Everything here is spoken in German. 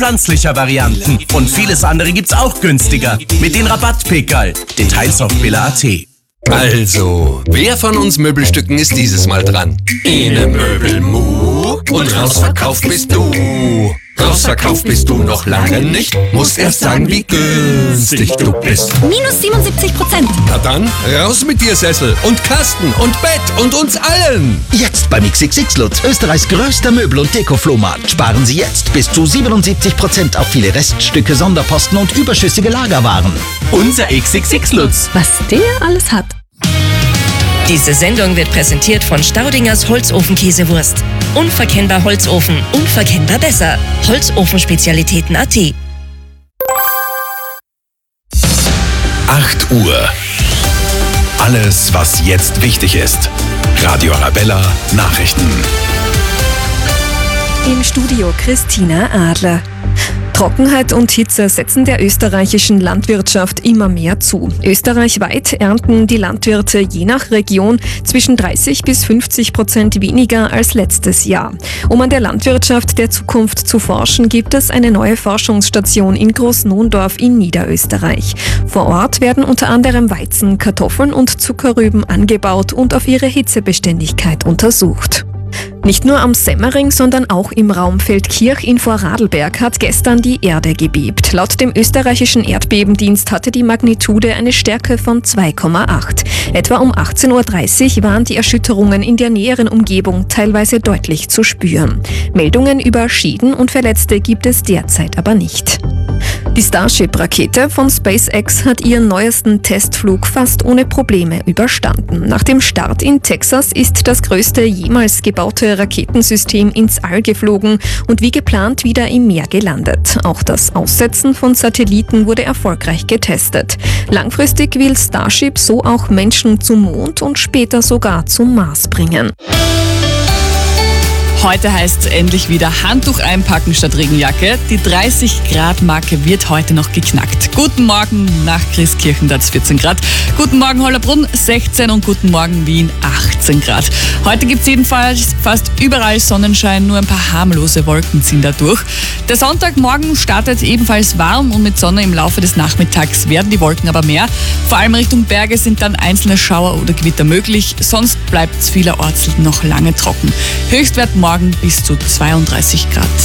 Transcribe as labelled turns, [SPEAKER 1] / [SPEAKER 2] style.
[SPEAKER 1] pflanzlicher Varianten. Und vieles andere gibt's auch günstiger. Mit den Rabatt-Pekal. Details auf billa.at.
[SPEAKER 2] Also, wer von uns Möbelstücken ist dieses Mal dran? Ene Möbelmu und rausverkauft bist du. Rausverkauft bist du noch lange nicht. Musst erst sagen, wie günstig du bist.
[SPEAKER 3] Minus 77%.
[SPEAKER 2] Na dann, raus mit dir, Sessel und Kasten und Bett und uns allen.
[SPEAKER 4] Jetzt beim XXX Lutz, Österreichs größter Möbel- und Deko-Flohmarkt. Sparen Sie jetzt bis zu 77% auf viele Reststücke, Sonderposten und überschüssige Lagerwaren.
[SPEAKER 1] Unser XXX Lutz.
[SPEAKER 3] Was der alles hat.
[SPEAKER 5] Diese Sendung wird präsentiert von Staudingers Holzofen-Käsewurst. Unverkennbar Holzofen, unverkennbar besser. Holzofenspezialitäten.at.
[SPEAKER 6] 8 Uhr. Alles, was jetzt wichtig ist. Radio Arabella Nachrichten.
[SPEAKER 7] Im Studio Christina Adler. Trockenheit und Hitze setzen der österreichischen Landwirtschaft immer mehr zu. Österreichweit ernten die Landwirte je nach Region zwischen 30-50% weniger als letztes Jahr. Um an der Landwirtschaft der Zukunft zu forschen, gibt es eine neue Forschungsstation in Großnondorf in Niederösterreich. Vor Ort werden unter anderem Weizen, Kartoffeln und Zuckerrüben angebaut und auf ihre Hitzebeständigkeit untersucht. Nicht nur am Semmering, sondern auch im Raum Feldkirch in Vorarlberg hat gestern die Erde gebebt. Laut dem österreichischen Erdbebendienst hatte die Magnitude eine Stärke von 2,8. Etwa um 18.30 Uhr waren die Erschütterungen in der näheren Umgebung teilweise deutlich zu spüren. Meldungen über Schäden und Verletzte gibt es derzeit aber nicht. Die Starship-Rakete von SpaceX hat ihren neuesten Testflug fast ohne Probleme überstanden. Nach dem Start in Texas ist das größte jemals gebaute Raketensystem ins All geflogen und wie geplant wieder im Meer gelandet. Auch das Aussetzen von Satelliten wurde erfolgreich getestet. Langfristig will Starship so auch Menschen zum Mond und später sogar zum Mars bringen.
[SPEAKER 8] Heute heißt es endlich wieder Handtuch einpacken statt Regenjacke. Die 30-Grad-Marke wird heute noch geknackt. Guten Morgen nach Christkirchen, da 14 Grad. Guten Morgen Hollabrunn, 16 und guten Morgen Wien, 18 Grad. Heute gibt es jedenfalls fast überall Sonnenschein, nur ein paar harmlose Wolken ziehen da durch. Der Sonntagmorgen startet ebenfalls warm und mit Sonne im Laufe des Nachmittags werden die Wolken aber mehr. Vor allem Richtung Berge sind dann einzelne Schauer oder Gewitter möglich, sonst bleibt es vielerorts noch lange trocken. Höchstwert morgen bis zu 32 Grad.